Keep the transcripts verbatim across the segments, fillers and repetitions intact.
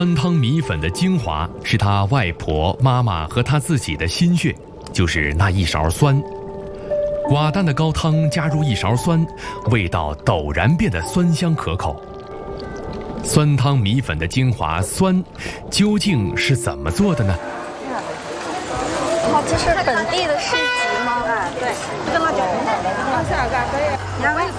酸汤米粉的精华是他外婆、妈妈和他自己的心血，就是那一勺酸。寡淡的高汤加入一勺酸，味道陡然变得酸香可口。酸汤米粉的精华酸，究竟是怎么做的呢？ 哇，这是本地的市集吗？ 啊，对，这个辣椒很好的，放下来可以。然后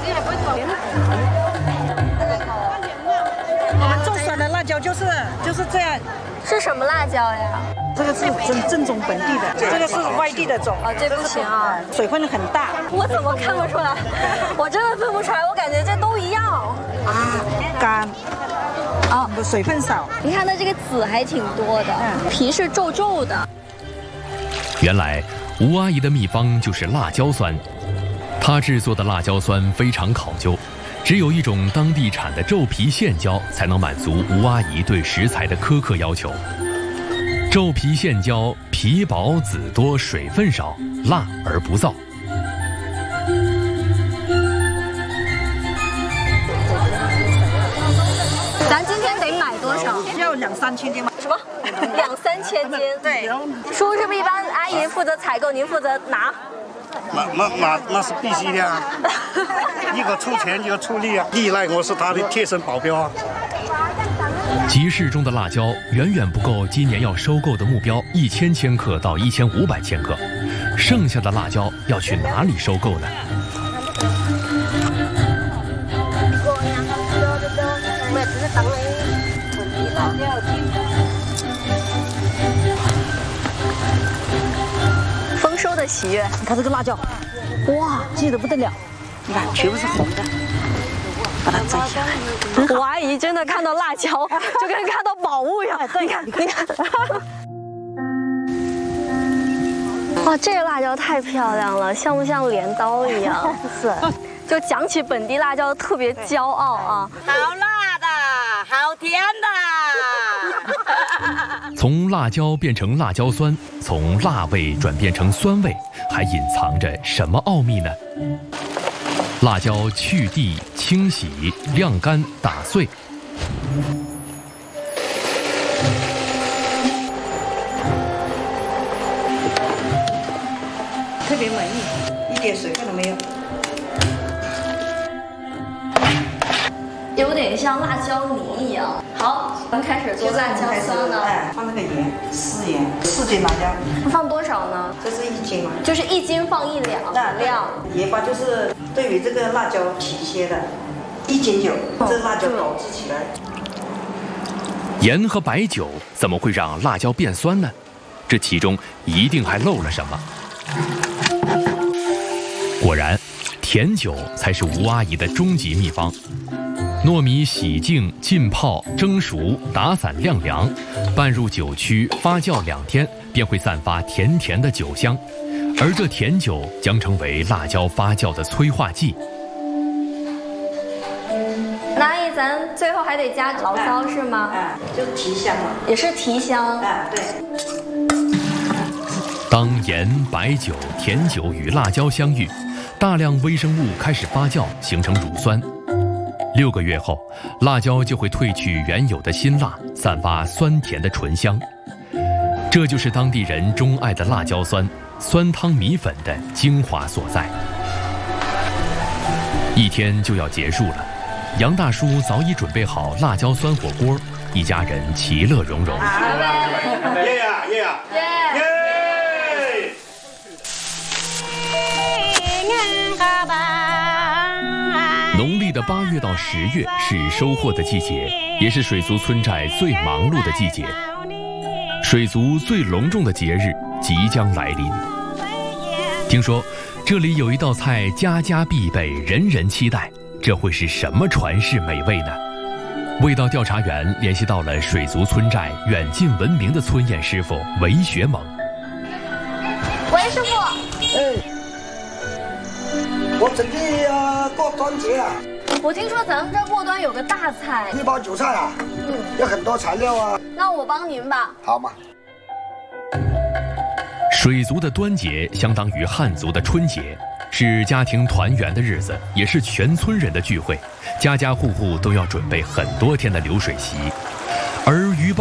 我们种出来的辣椒就是就是这样。 是什么辣椒呀？ 这个是正正宗本地的，这个是外地的种。 哦，这不行啊， 水分很大。 我怎么看不出来？我真的分不出来，我感觉这都一样。 啊，干。啊，水分少。 你看它这个籽还挺多的，皮是皱皱的。 原来吴阿姨的秘方就是辣椒酸，她制作的辣椒酸非常考究，只有一种当地产的皱皮线椒才能满足吴阿姨对食材的苛刻要求。皱皮线椒皮薄籽多，水分少，辣而不燥。 咱今天得买多少？ 要两三千斤吗？ 什么？两三千斤？ 对。 叔是不是一般阿姨负责采购，您负责拿？ 那那那那是必须的啊！一个出钱，一个出力啊！历来我是他的贴身保镖啊！ 集市中的辣椒远远不够今年要收购的目标一千千克到一千五百千克，剩下的辣椒要去哪里收购呢？ 丰收的喜悦， 你看这个辣椒，哇，记得不得了！你看，全部是红的，把它摘下来。 我阿姨真的看到辣椒就跟看到宝物一样。你看，你看。哇，这个辣椒太漂亮了，像不像镰刀一样？ 是。 就讲起本地辣椒特别骄傲啊！ 好辣的，好甜的。 从辣椒变成辣椒酸，从辣味转变成酸味，还隐藏着什么奥秘呢？辣椒去蒂、清洗、晾干、打碎。 特别满意，一点水分都没有。 有点像辣椒泥一样。好，我们开始做辣椒酸了。 哎，放那个盐，四盐，四斤辣椒。 放多少呢？ 这是一斤嘛？ 就是一斤放一两。 那量。 盐巴就是对于这个辣椒提鲜的，一斤酒，这辣椒保质起来。 盐和白酒怎么会让辣椒变酸呢？这其中一定还漏了什么。果然，甜酒才是吴阿姨的终极秘方。糯米洗净、浸泡、蒸熟、打散、晾凉，拌入酒曲，发酵两天，便会散发甜甜的酒香。而这甜酒将成为辣椒发酵的催化剂。 那阿姨，咱最后还得加醪糟是吗？ 哎，就提香嘛。 也是提香。 哎，对。 当盐、白酒、甜酒与辣椒相遇，大量微生物开始发酵，形成乳酸。六个月后，辣椒就会褪去原有的辛辣，散发酸甜的醇香。这就是当地人钟爱的辣椒酸、酸汤米粉的精华所在。一天就要结束了，杨大叔早已准备好辣椒酸火锅，一家人其乐融融。 耶呀耶呀耶！ 农历的八月到十月是收获的季节，也是水族村寨最忙碌的季节。水族最隆重的节日即将来临。听说这里有一道菜家家必备，人人期待，这会是什么传世美味呢？味道调查员联系到了水族村寨远近闻名的村宴师傅韦学猛。 韦师傅， 嗯。我准备啊过端节啊。 我听说咱们这过端有个大菜， 一包韭菜啊， 嗯， 有很多材料啊。 那我帮您吧。 好嘛。 水族的端节相当于汉族的春节，是家庭团圆的日子，也是全村人的聚会，家家户户都要准备很多天的流水席。 而鱼